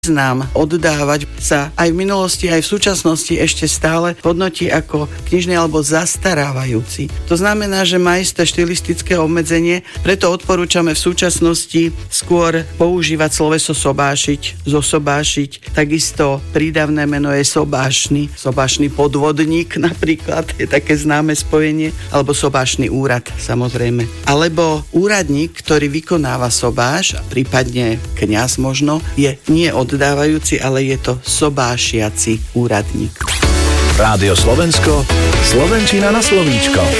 Význam oddávať sa aj v minulosti, aj v súčasnosti ešte stále hodnotí ako knižný alebo zastarávajúci. To znamená, že má isté štilistické obmedzenie, preto odporúčame v súčasnosti skôr používať sloveso sobášiť, zosobášiť. Takisto prídavné meno je sobášny podvodník napríklad, je také známe spojenie, alebo sobášny úrad, samozrejme. Alebo úradník, ktorý vykonáva sobáš, prípadne kňaz možno, je nie oddávajúci, ale je to sobášiaci úradník. Rádio Slovensko, slovenčina na slovíčko.